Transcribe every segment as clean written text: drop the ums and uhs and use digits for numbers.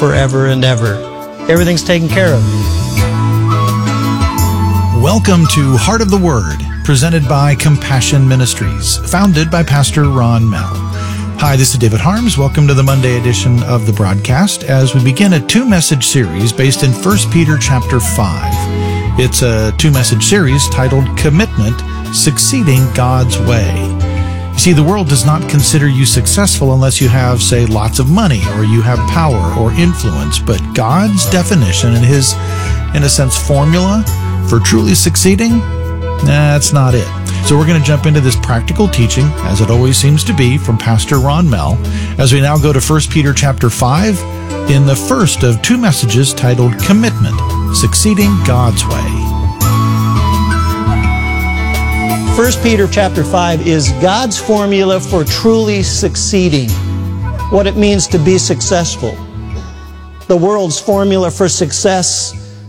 forever and ever. Everything's taken care of. Welcome to Heart of the Word, presented by Compassion Ministries, founded by Pastor Ron Mell. Hi, this is David Harms. Welcome to the Monday edition of the broadcast as we begin a two-message series based in 1 Peter chapter 5. It's a two-message series titled Commitment, Succeeding God's Way. You see, the world does not consider you successful unless you have, say, lots of money or you have power or influence. But God's definition and His, in a sense, formula for truly succeeding, that's not it. So we're going to jump into this practical teaching, as it always seems to be, from Pastor Ron Mell, as we now go to 1 Peter chapter 5 in the first of two messages titled Commitment, Succeeding God's Way. 1 Peter chapter 5 is God's formula for truly succeeding, what it means to be successful. The world's formula for success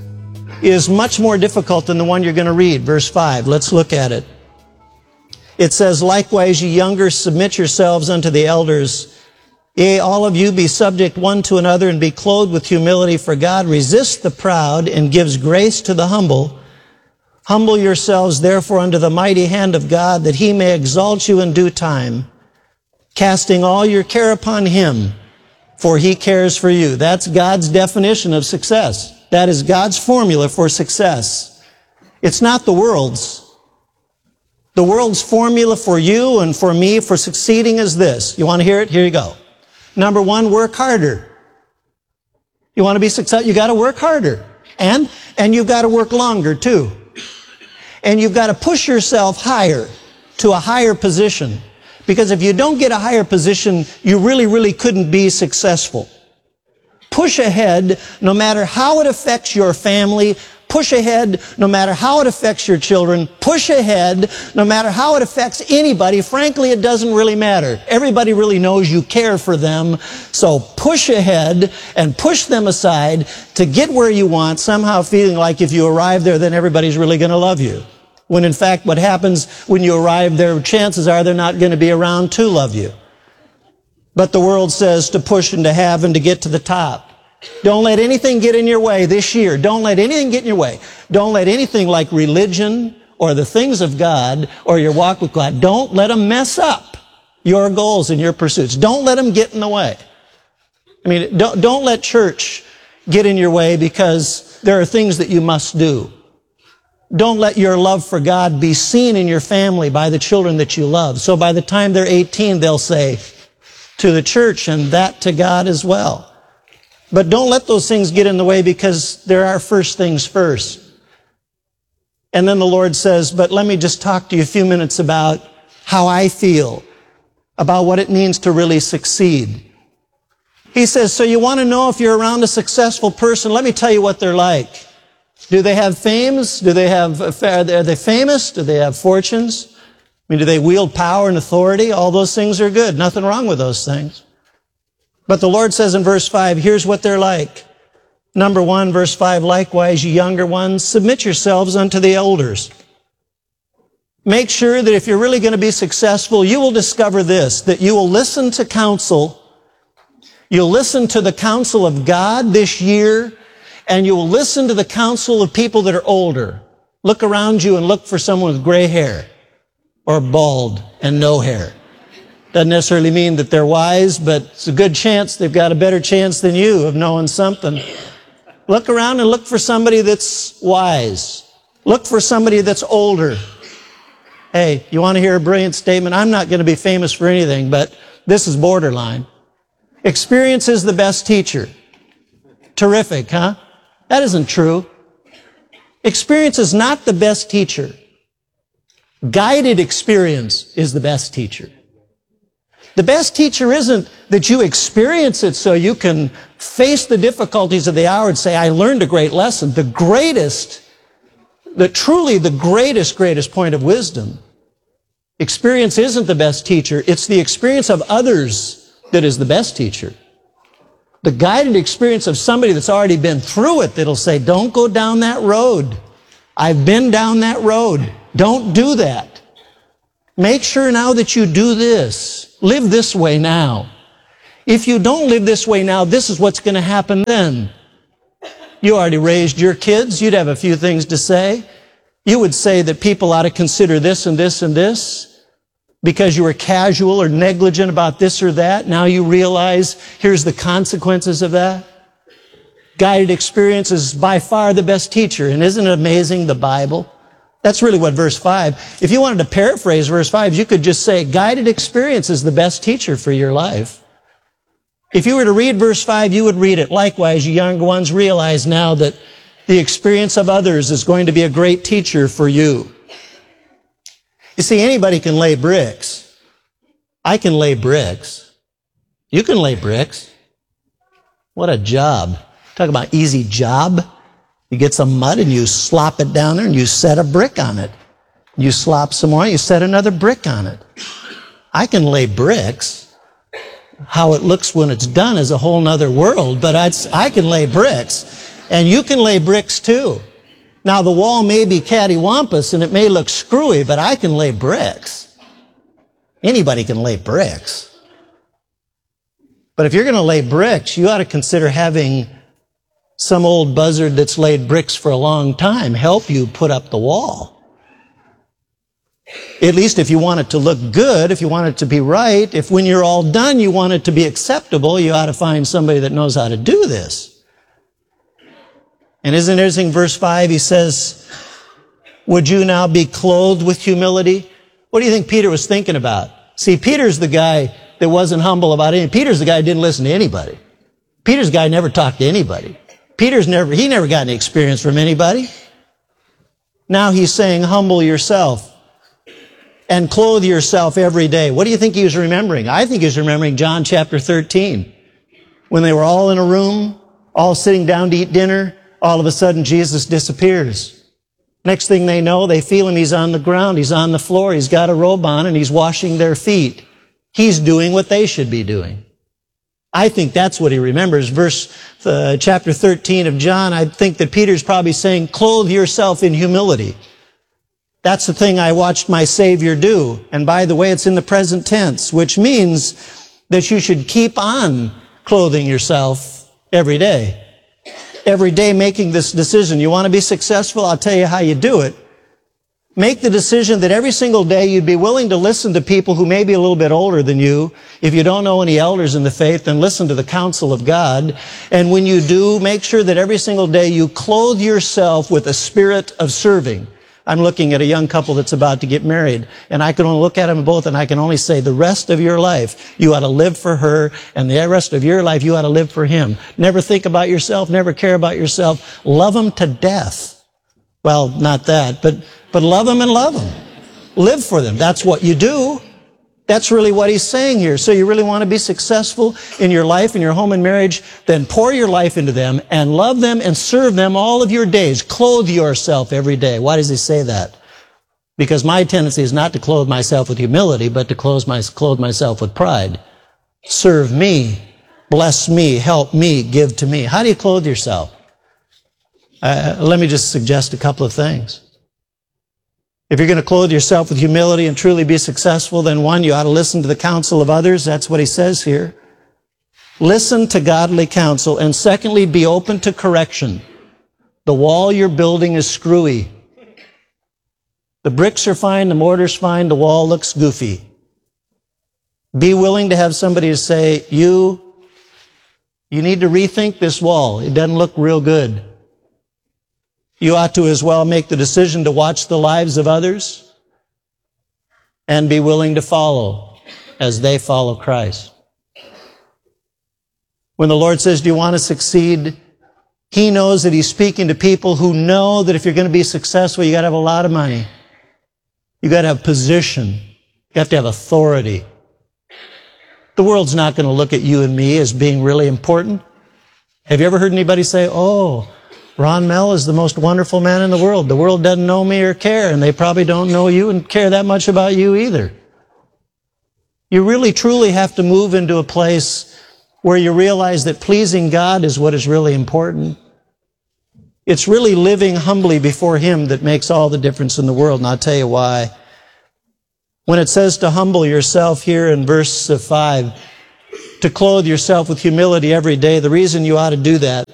is much more difficult than the one you're going to read. Verse 5, let's look at it. It says, "Likewise, ye younger, submit yourselves unto the elders. Yea, all of you be subject one to another, and be clothed with humility, for God resists the proud, and gives grace to the humble. Humble yourselves, therefore, under the mighty hand of God, that He may exalt you in due time, casting all your care upon Him, for He cares for you." That's God's definition of success. That is God's formula for success. It's not the world's. The world's formula for you and for me for succeeding is this. You want to hear it? Here you go. Number one, work harder. You want to be successful? You got to work harder. And you've got to work longer too. And you've got to push yourself higher to a higher position. Because if you don't get a higher position, you really couldn't be successful. Push ahead no matter how it affects your family. Push ahead no matter how it affects your children. Push ahead no matter how it affects anybody. Frankly, it doesn't really matter. Everybody really knows you care for them. So push ahead and push them aside to get where you want, somehow feeling like if you arrive there, then everybody's really going to love you. When in fact, what happens when you arrive there, chances are they're not going to be around to love you. But the world says to push and to have and to get to the top. Don't let anything get in your way this year. Don't let anything get in your way. Don't let anything like religion or the things of God or your walk with God, don't let them mess up your goals and your pursuits. Don't let them get in the way. I mean, don't let church get in your way because there are things that you must do. Don't let your love for God be seen in your family by the children that you love. So by the time they're 18, they'll say to the church and that to God as well. But don't let those things get in the way because there are first things first. And then the Lord says, but let me just talk to you a few minutes about how I feel, about what it means to really succeed. He says, so you want to know if you're around a successful person? Let me tell you what they're like. Do they have fames? Are they famous? Do they have fortunes? I mean, do they wield power and authority? All those things are good. Nothing wrong with those things. But the Lord says in verse 5, here's what they're like. Number 1, verse 5, likewise, you younger ones, submit yourselves unto the elders. Make sure that if you're really going to be successful, you will discover this, that you will listen to counsel. You'll listen to the counsel of God this year, and you will listen to the counsel of people that are older. Look around you and look for someone with gray hair or bald and no hair. Doesn't necessarily mean that they're wise, but it's a good chance they've got a better chance than you of knowing something. Look around and look for somebody that's wise. Look for somebody that's older. Hey, you want to hear a brilliant statement? I'm not going to be famous for anything, but this is borderline. Experience is the best teacher. Terrific, huh? That isn't true. Experience is not the best teacher. Guided experience is the best teacher. The best teacher isn't that you experience it so you can face the difficulties of the hour and say, I learned a great lesson. Truly the greatest point of wisdom. Experience isn't the best teacher. It's the experience of others that is the best teacher. The guided experience of somebody that's already been through it that'll say, don't go down that road. I've been down that road. Don't do that. Make sure now that you do this. Live this way now. If you don't live this way now, this is what's going to happen then. You already raised your kids. You'd have a few things to say. You would say that people ought to consider this and this and this because you were casual or negligent about this or that. Now you realize here's the consequences of that. Guided experience is by far the best teacher. And isn't it amazing, the Bible? That's really what verse 5, if you wanted to paraphrase verse 5, you could just say, guided experience is the best teacher for your life. If you were to read verse 5, you would read it. Likewise, you younger ones, realize now that the experience of others is going to be a great teacher for you. You see, anybody can lay bricks. I can lay bricks. You can lay bricks. What a job. Talk about easy job. You get some mud and you slop it down there and you set a brick on it. You slop some more, you set another brick on it. I can lay bricks. How it looks when it's done is a whole nother world, but I can lay bricks. And you can lay bricks too. Now the wall may be cattywampus and it may look screwy, but I can lay bricks. Anybody can lay bricks. But if you're going to lay bricks, you ought to consider having some old buzzard that's laid bricks for a long time help you put up the wall. At least if you want it to look good, if you want it to be right, if when you're all done you want it to be acceptable, you ought to find somebody that knows how to do this. And isn't it interesting, verse 5, he says, would you now be clothed with humility? What do you think Peter was thinking about? See, Peter's the guy that wasn't humble about anything. Peter's the guy who didn't listen to anybody. Peter's the guy who never talked to anybody. He never got any experience from anybody. Now he's saying, humble yourself and clothe yourself every day. What do you think he was remembering? I think he was remembering John chapter 13. When they were all in a room, all sitting down to eat dinner, all of a sudden Jesus disappears. Next thing they know, they feel him, he's on the ground, he's on the floor, he's got a robe on, and he's washing their feet. He's doing what they should be doing. I think that's what he remembers. Chapter 13 of John, I think that Peter's probably saying, clothe yourself in humility. That's the thing I watched my Savior do. And by the way, it's in the present tense, which means that you should keep on clothing yourself every day. Every day making this decision. You want to be successful? I'll tell you how you do it. Make the decision that every single day you'd be willing to listen to people who may be a little bit older than you. If you don't know any elders in the faith, then listen to the counsel of God. And when you do, make sure that every single day you clothe yourself with a spirit of serving. I'm looking at a young couple that's about to get married, and I can only look at them both, and I can only say the rest of your life, you ought to live for her, and the rest of your life, you ought to live for him. Never think about yourself, never care about yourself. Love them to death. Well, not that, but love them and love them. Live for them. That's what you do. That's really what he's saying here. So you really want to be successful in your life, in your home and marriage, then pour your life into them and love them and serve them all of your days. Clothe yourself every day. Why does he say that? Because my tendency is not to clothe myself with humility, but to clothe myself with pride. Serve me, bless me, help me, give to me. How do you clothe yourself? Let me just suggest a couple of things. If you're going to clothe yourself with humility and truly be successful, then one, you ought to listen to the counsel of others. That's what he says here. Listen to godly counsel. And secondly, be open to correction. The wall you're building is screwy. The bricks are fine, the mortar's fine, the wall looks goofy. Be willing to have somebody to say, you need to rethink this wall. It doesn't look real good. You ought to as well make the decision to watch the lives of others and be willing to follow as they follow Christ. When the Lord says, do you want to succeed? He knows that he's speaking to people who know that if you're going to be successful, you got to have a lot of money. You got to have position. You have to have authority. The world's not going to look at you and me as being really important. Have you ever heard anybody say, oh, Ron Mell is the most wonderful man in the world. The world doesn't know me or care, and they probably don't know you and care that much about you either. You really, truly have to move into a place where you realize that pleasing God is what is really important. It's really living humbly before him that makes all the difference in the world, and I'll tell you why. When it says to humble yourself here in verse 5, to clothe yourself with humility every day, the reason you ought to do that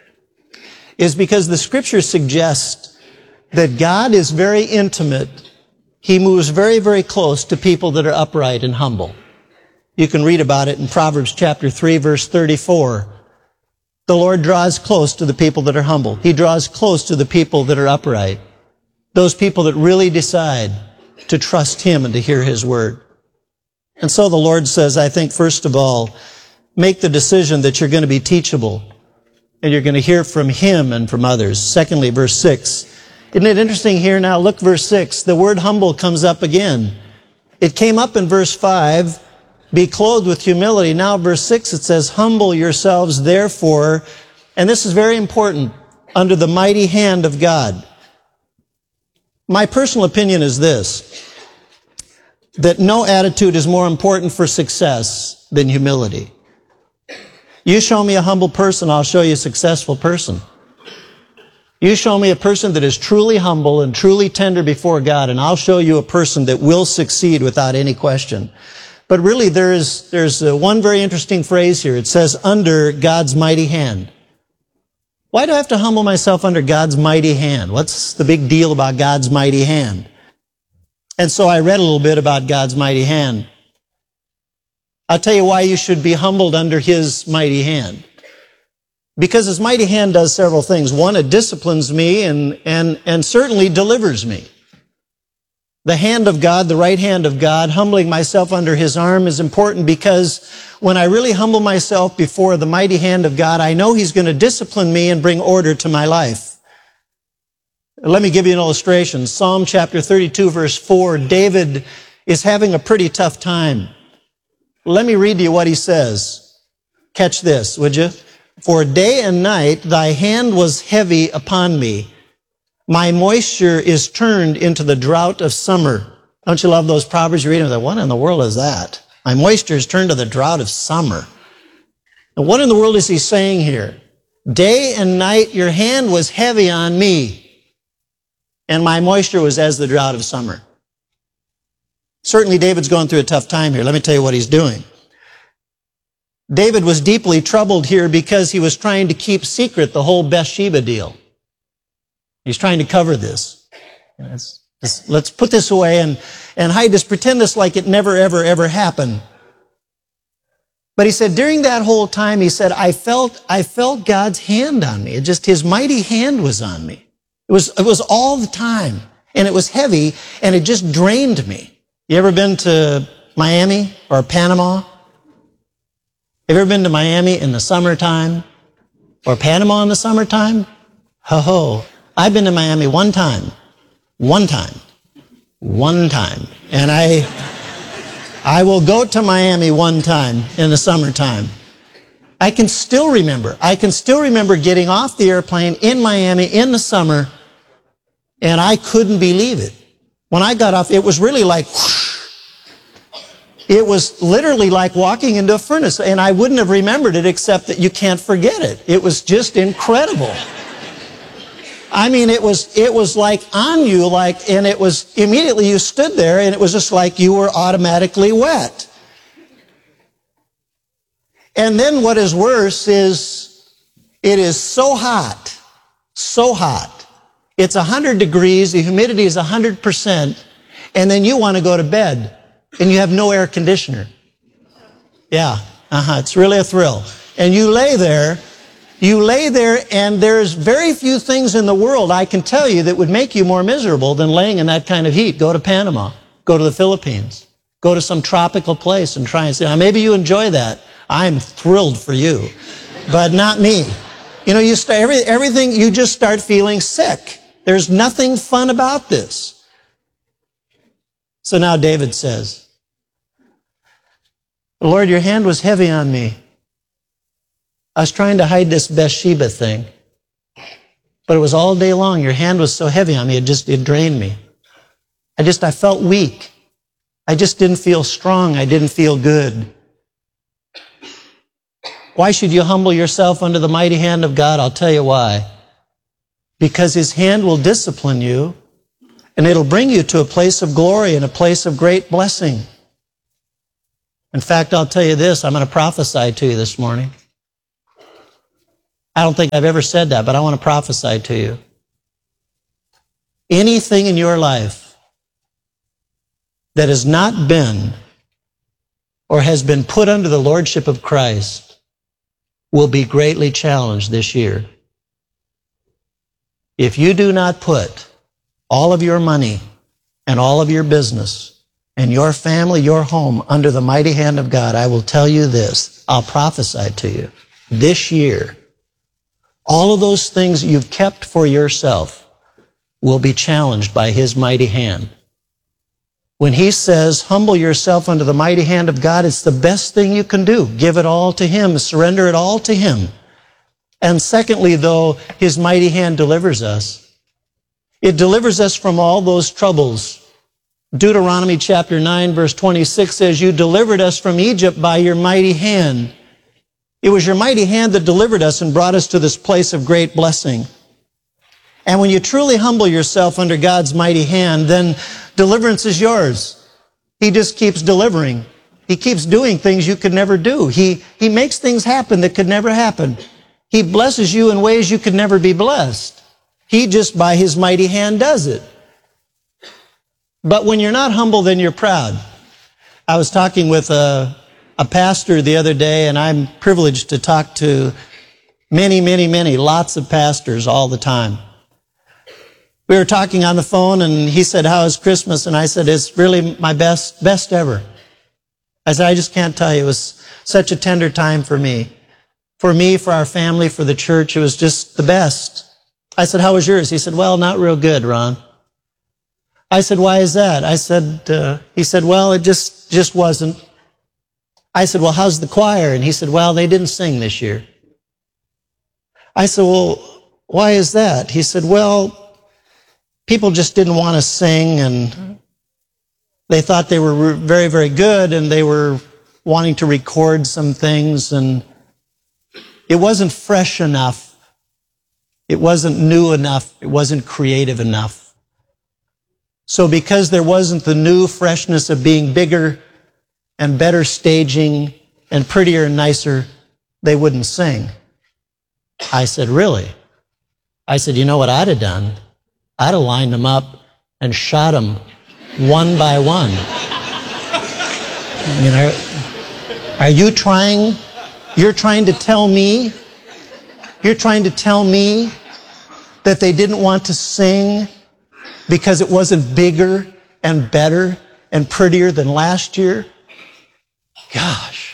is because the Scripture suggests that God is very intimate. He moves very, very close to people that are upright and humble. You can read about it in Proverbs chapter 3, verse 34. The Lord draws close to the people that are humble. He draws close to the people that are upright. Those people that really decide to trust Him and to hear His word. And so the Lord says, I think, first of all, make the decision that you're going to be teachable and you're going to hear from Him and from others. Secondly, verse 6. Isn't it interesting here now? Look, verse 6. The word humble comes up again. It came up in verse 5. Be clothed with humility. Now, verse 6, it says, humble yourselves, therefore, and this is very important, under the mighty hand of God. My personal opinion is this, that no attitude is more important for success than humility. You show me a humble person, I'll show you a successful person. You show me a person that is truly humble and truly tender before God, and I'll show you a person that will succeed without any question. But really, there's one very interesting phrase here. It says, under God's mighty hand. Why do I have to humble myself under God's mighty hand? What's the big deal about God's mighty hand? And so I read a little bit about God's mighty hand. I'll tell you why you should be humbled under His mighty hand. Because His mighty hand does several things. One, it disciplines me and certainly delivers me. The hand of God, the right hand of God, humbling myself under His arm is important because when I really humble myself before the mighty hand of God, I know He's going to discipline me and bring order to my life. Let me give you an illustration. Psalm chapter 32, verse 4, David is having a pretty tough time. Let me read to you what he says. Catch this, would you? For day and night thy hand was heavy upon me. My moisture is turned into the drought of summer. Don't you love those Proverbs you read? And what in the world is that? My moisture is turned to the drought of summer. And what in the world is he saying here? Day and night your hand was heavy on me, and my moisture was as the drought of summer. Certainly David's going through a tough time here. Let me tell you what he's doing. David was deeply troubled here because he was trying to keep secret the whole Bathsheba deal. He's trying to cover this. Let's put this away and hide this, pretend this like it never, ever happened. But he said, during that whole time, he said, I felt God's hand on me. His mighty hand was on me. It was all the time. And it was heavy, and it just drained me. You ever been to Miami or Panama? Have you ever been to Miami in the summertime? Or Panama in the summertime? Ho-ho. I've been to Miami one time. And I will go to Miami one time in the summertime. I can still remember getting off the airplane in Miami in the summer, and I couldn't believe it. When I got off, it was really like, whoosh. It was literally like walking into a furnace, and I wouldn't have remembered it except that you can't forget it. It was just incredible. I mean, it was like on you, and it was immediately you stood there, and it was just like you were automatically wet. And then what is worse is it is so hot. It's 100 degrees, the humidity is 100%, and then you want to go to bed, and you have no air conditioner. Yeah, it's really a thrill. And you lay there, and there's very few things in the world, I can tell you, that would make you more miserable than laying in that kind of heat. Go to Panama. Go to the Philippines. Go to some tropical place and try and see. Now, maybe you enjoy that. I'm thrilled for you, but not me. You know, everything, you just start feeling sick. There's nothing fun about this. So now David says, Lord, your hand was heavy on me. I was trying to hide this Bathsheba thing, but it was all day long. Your hand was so heavy on me, it drained me. I felt weak. I just didn't feel strong. I didn't feel good. Why should you humble yourself under the mighty hand of God? I'll tell you why. Because His hand will discipline you, and it'll bring you to a place of glory and a place of great blessing. In fact, I'll tell you this, I'm going to prophesy to you this morning. I don't think I've ever said that, but I want to prophesy to you. Anything in your life that has not been or has been put under the lordship of Christ will be greatly challenged this year. If you do not put all of your money and all of your business and your family, your home under the mighty hand of God, I will tell you this, I'll prophesy to you, this year, all of those things you've kept for yourself will be challenged by His mighty hand. When He says, humble yourself under the mighty hand of God, it's the best thing you can do. Give it all to Him, surrender it all to Him. And secondly, though, His mighty hand delivers us. It delivers us from all those troubles. Deuteronomy chapter 9, verse 26 says, you delivered us from Egypt by your mighty hand. It was your mighty hand that delivered us and brought us to this place of great blessing. And when you truly humble yourself under God's mighty hand, then deliverance is yours. He just keeps delivering. He keeps doing things you could never do. He makes things happen that could never happen. He blesses you in ways you could never be blessed. He just by His mighty hand does it. But when you're not humble, then you're proud. I was talking with a pastor the other day, and I'm privileged to talk to lots of pastors all the time. We were talking on the phone, and he said, how is Christmas? And I said, it's really my best ever. I said, I just can't tell you. It was such a tender time for me. For me, for our family, for the church, it was just the best. I said, how was yours? He said, well, not real good, Ron. I said, why is that? He said, well, it just wasn't. I said, well, how's the choir? And he said, well, they didn't sing this year. I said, well, why is that? He said, well, people just didn't want to sing, and they thought they were very, very good, and they were wanting to record some things, and it wasn't fresh enough. It wasn't new enough. It wasn't creative enough. So because there wasn't the new freshness of being bigger and better staging and prettier and nicer, they wouldn't sing. I said, really? I said, you know what I'd have done? I'd have lined them up and shot them one by one. You know, are you trying, you're trying to tell me that they didn't want to sing because it wasn't bigger and better and prettier than last year? Gosh.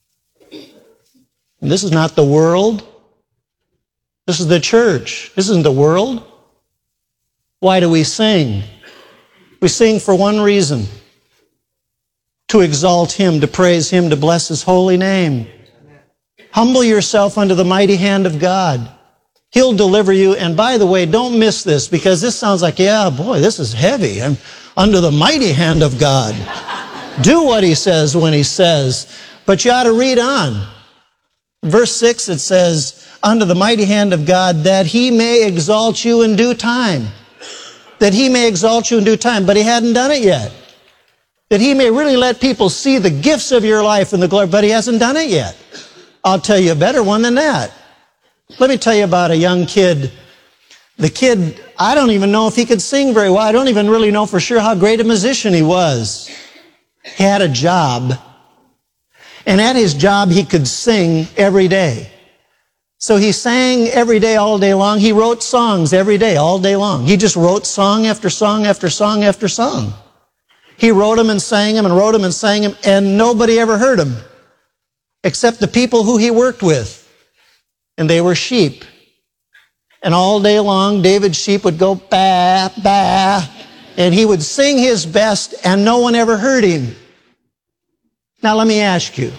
And this is not the world. This is the church. This isn't the world. Why do we sing? We sing for one reason: to exalt Him, to praise Him, to bless His holy name. Humble yourself under the mighty hand of God. He'll deliver you. And by the way, don't miss this, because this sounds like, yeah, boy, this is heavy. I'm under the mighty hand of God. Do what He says when He says. But you ought to read on. Verse 6, it says, under the mighty hand of God, that He may exalt you in due time. That He may exalt you in due time. But He hadn't done it yet. That He may really let people see the gifts of your life and the glory, but He hasn't done it yet. I'll tell you a better one than that. Let me tell you about a young kid. The kid, I don't even know if he could sing very well. I don't even really know for sure how great a musician he was. He had a job, and at his job he could sing every day. So he sang every day, all day long. He wrote songs every day, all day long. He just wrote song after song after song after song. He wrote them and sang them and wrote them and sang them, and nobody ever heard him except the people who he worked with. And they were sheep. And all day long, David's sheep would go ba, ba, and he would sing his best, and no one ever heard him. Now let me ask you,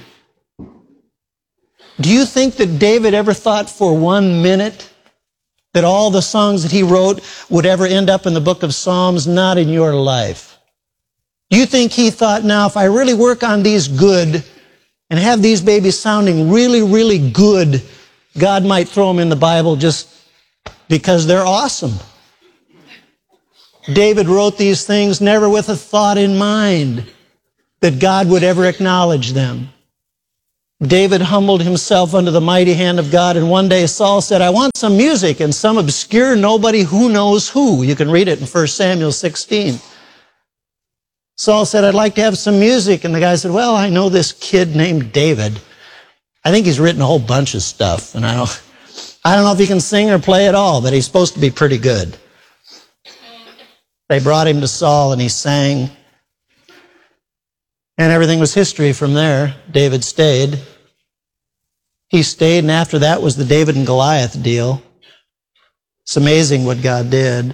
do you think that David ever thought for 1 minute that all the songs that he wrote would ever end up in the book of Psalms? Not in your life. Do you think he thought, now if I really work on these good and have these babies sounding really, really good, God might throw them in the Bible just because they're awesome? David wrote these things never with a thought in mind. that God would ever acknowledge them. David humbled himself under the mighty hand of God, and one day Saul said, I want some music, and some obscure nobody who knows who. You can read it in 1 Samuel 16. Saul said, I'd like to have some music, and the guy said, well, I know this kid named David. I think he's written a whole bunch of stuff, and I don't know if he can sing or play at all, but he's supposed to be pretty good. They brought him to Saul, and he sang, and everything was history from there. David stayed. He stayed, and after that was the David and Goliath deal. It's amazing what God did.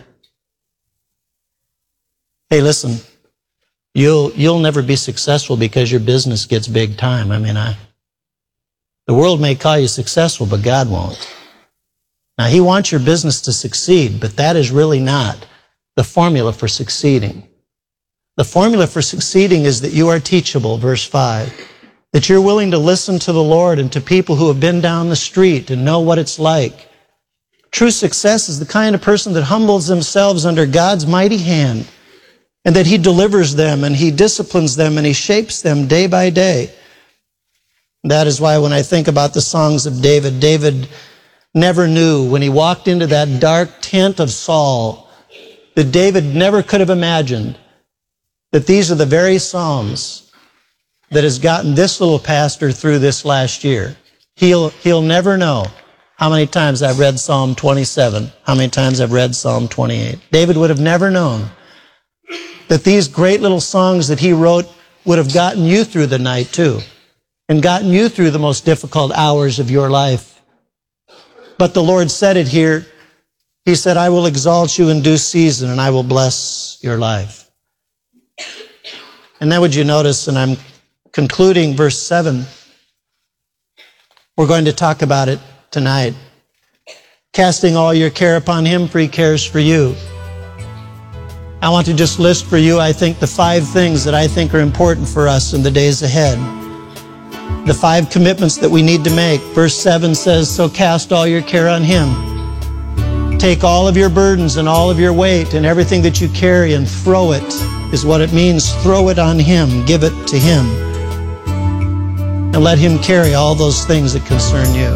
Hey, listen, you'll never be successful because your business gets big time. The world may call you successful, but God won't. Now, He wants your business to succeed, but that is really not the formula for succeeding. The formula for succeeding is that you are teachable, verse 5. That you're willing to listen to the Lord and to people who have been down the street and know what it's like. True success is the kind of person that humbles themselves under God's mighty hand, and that He delivers them and He disciplines them and He shapes them day by day. That is why when I think about the songs of David, David never knew when he walked into that dark tent of Saul that David never could have imagined that these are the very Psalms that has gotten this little pastor through this last year. He'll never know how many times I've read Psalm 27, how many times I've read Psalm 28. David would have never known that these great little songs that he wrote would have gotten you through the night too, and gotten you through the most difficult hours of your life. But the Lord said it here. He said, I will exalt you in due season, and I will bless your life. And then would you notice, and I'm concluding verse 7. We're going to talk about it tonight. Casting all your care upon Him, for He cares for you. I want to just list for you, I think, the 5 things that I think are important for us in the days ahead. The 5 commitments that we need to make. Verse 7 says, so cast all your care on Him. Take all of your burdens and all of your weight and everything that you carry and throw it, is what it means. Throw it on Him. Give it to Him. And let Him carry all those things that concern you.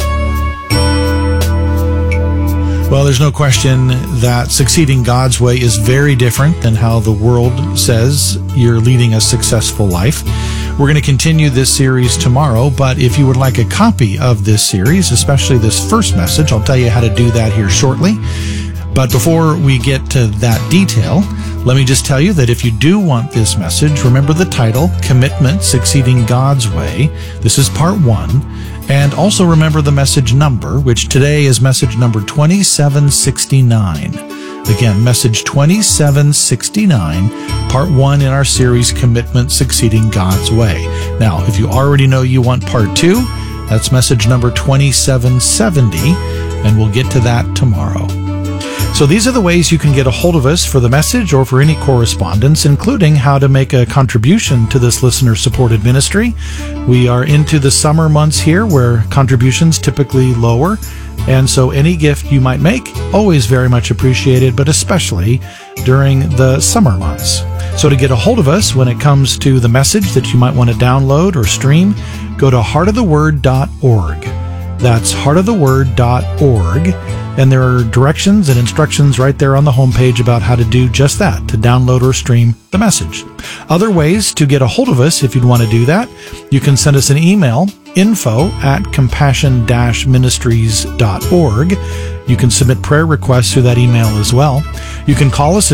Well, there's no question that succeeding God's way is very different than how the world says you're leading a successful life. We're going to continue this series tomorrow, but if you would like a copy of this series, especially this first message, I'll tell you how to do that here shortly. But before we get to that detail, let me just tell you that if you do want this message, remember the title, Commitment, Succeeding God's Way. This is part 1. And also remember the message number, which today is message number 2769. Again, message 2769, part 1 in our series, Commitment, Succeeding God's Way. Now, if you already know you want part 2, that's message number 2770, and we'll get to that tomorrow. So these are the ways you can get a hold of us for the message or for any correspondence, including how to make a contribution to this listener-supported ministry. We are into the summer months here where contributions typically lower, and so any gift you might make, always very much appreciated, but especially during the summer months. So to get a hold of us when it comes to the message that you might want to download or stream, go to heartoftheword.org. That's heartoftheword.org. And there are directions and instructions right there on the homepage about how to do just that, to download or stream the message. Other ways to get a hold of us, if you'd want to do that, you can send us an email, info@compassion-ministries.org. You can submit prayer requests through that email as well. You can call us at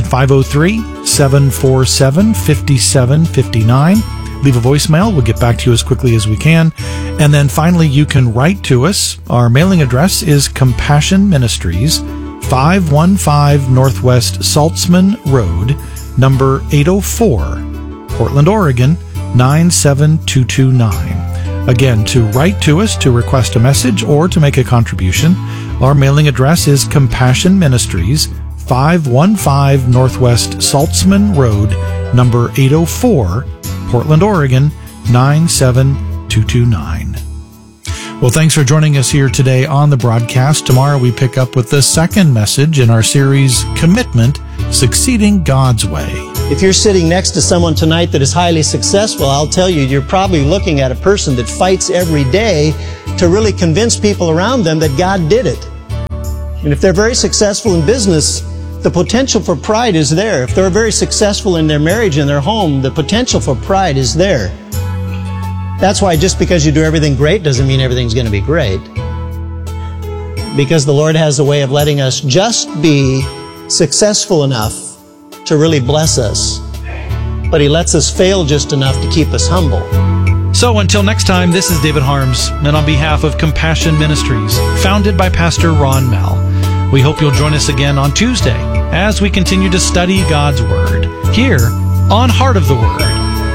503-747-5759. Leave a voicemail. We'll get back to you as quickly as we can. And then finally, you can write to us. Our mailing address is Compassion Ministries, 515 Northwest Saltzman Road, number 804, Portland, Oregon, 97229. Again, to write to us to request a message or to make a contribution, our mailing address is Compassion Ministries, 515 Northwest Saltzman Road, number 804, Portland, Oregon, 97229. Well, thanks for joining us here today on the broadcast. Tomorrow we pick up with the second message in our series, Commitment, Succeeding God's Way. If you're sitting next to someone tonight that is highly successful, I'll tell you, you're probably looking at a person that fights every day to really convince people around them that God did it. And if they're very successful in business, the potential for pride is there. If they're very successful in their marriage and their home, the potential for pride is there. That's why just because you do everything great doesn't mean everything's going to be great. Because the Lord has a way of letting us just be successful enough to really bless us. But He lets us fail just enough to keep us humble. So until next time, this is David Harms, and on behalf of Compassion Ministries, founded by Pastor Ron Mell, we hope you'll join us again on Tuesday as we continue to study God's Word here on Heart of the Word.